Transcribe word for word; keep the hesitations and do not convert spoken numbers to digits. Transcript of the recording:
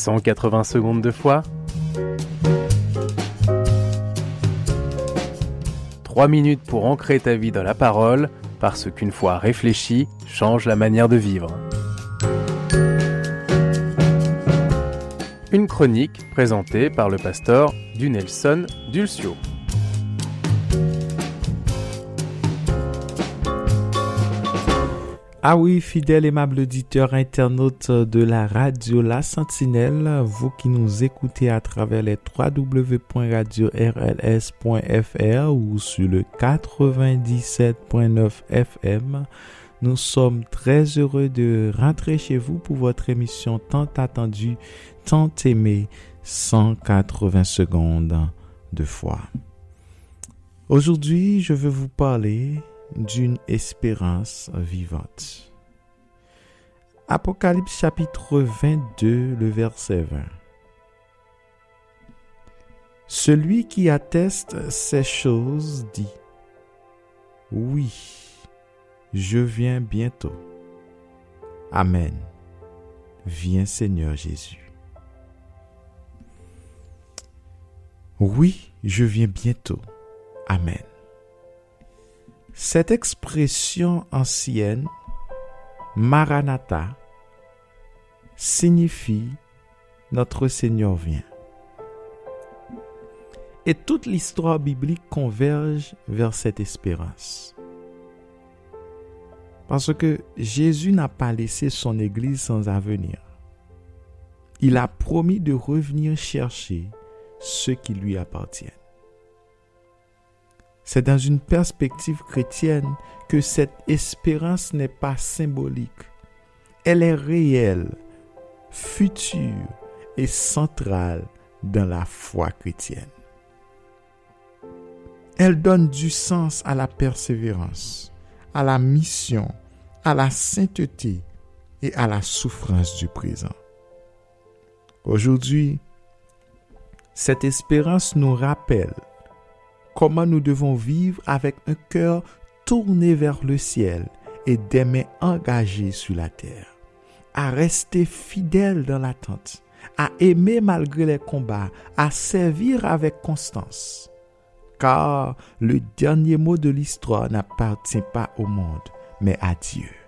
cent quatre-vingts secondes de foi. trois minutes pour ancrer ta vie dans la parole, parce qu'une foi réfléchie change la manière de vivre. Une chronique présentée par le pasteur Dunelson Dulcio. Ah oui, fidèle aimable auditeur internaute de la radio La Sentinelle, vous qui nous écoutez à travers les w w w point radio r l s point f r ou sur le quatre-vingt-dix-sept point neuf F M, nous sommes très heureux de rentrer chez vous pour votre émission tant attendue, tant aimée, cent quatre-vingts secondes de foi. Aujourd'hui, je veux vous parler d'une espérance vivante. Apocalypse chapitre vingt-deux, le verset vingt. Celui qui atteste ces choses dit: oui, je viens bientôt. Amen. Viens Seigneur Jésus. Oui, je viens bientôt. Amen. Cette expression ancienne, Maranatha, signifie notre Seigneur vient. Et toute l'histoire biblique converge vers cette espérance. Parce que Jésus n'a pas laissé son Église sans avenir. Il a promis de revenir chercher ceux qui lui appartiennent. C'est dans une perspective chrétienne que cette espérance n'est pas symbolique. Elle est réelle, future et centrale dans la foi chrétienne. Elle donne du sens à la persévérance, à la mission, à la sainteté et à la souffrance du présent. Aujourd'hui, cette espérance nous rappelle comment nous devons vivre avec un cœur tourné vers le ciel et des mains engagées sur la terre, à rester fidèles dans l'attente, à aimer malgré les combats, à servir avec constance. Car le dernier mot de l'histoire n'appartient pas au monde, mais à Dieu.